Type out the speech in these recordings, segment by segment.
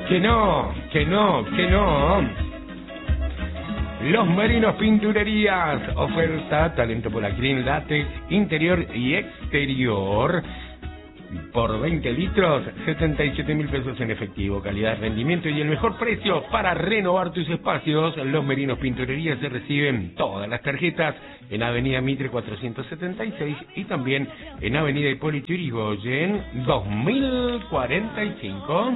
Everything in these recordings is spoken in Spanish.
Que no, que no, que no. Los Marinos Pinturerías, oferta, talento por acrílico, látex, interior y exterior. Por 20 litros, 77.000 pesos en efectivo, calidad, rendimiento y el mejor precio para renovar tus espacios. Los Merinos Pinturerías se reciben todas las tarjetas en Avenida Mitre 476 y también en Avenida Hipólito Yrigoyen 2045.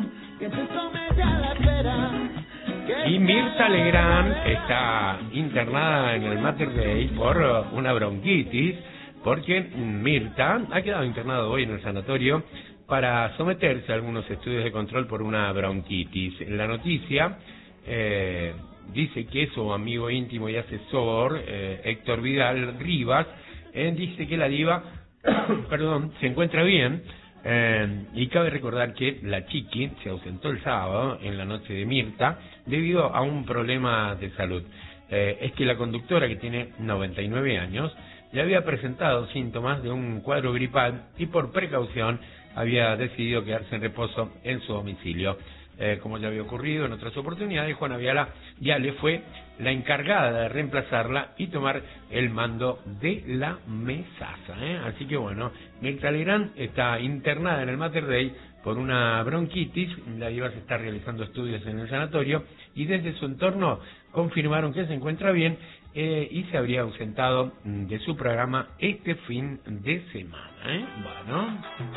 Y Mirta Legrand está internada en el Mater Dei por una bronquitis, porque Mirta ha quedado internada hoy en el sanatorio para someterse a algunos estudios de control por una bronquitis. En la noticia dice que su amigo íntimo y asesor, Héctor Vidal Rivas, dice que la diva perdón, se encuentra bien. Y cabe recordar que la Chiqui se ausentó el sábado en la noche de Mirta debido a un problema de salud. Es que la conductora, que tiene 99 años, le había presentado síntomas de un cuadro gripal y por precaución había decidido quedarse en reposo en su domicilio. Como ya había ocurrido en otras oportunidades, Juana Viale fue la encargada de reemplazarla y tomar el mando de la mesaza. Así que bueno, Mirta Legrand está internada en el Mater Dei por una bronquitis. La diva se está realizando estudios en el sanatorio y desde su entorno confirmaron que se encuentra bien y se habría ausentado de su programa este fin de semana. Bueno,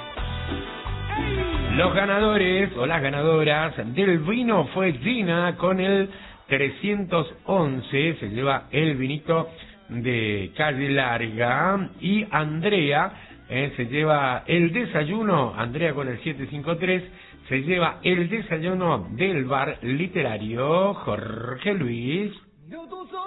los ganadores o las ganadoras del vino fue Gina con el 311, se lleva el vinito de Calle Larga, y Andrea se lleva el desayuno, Andrea con el 753, se lleva el desayuno del bar literario Jorge Luis.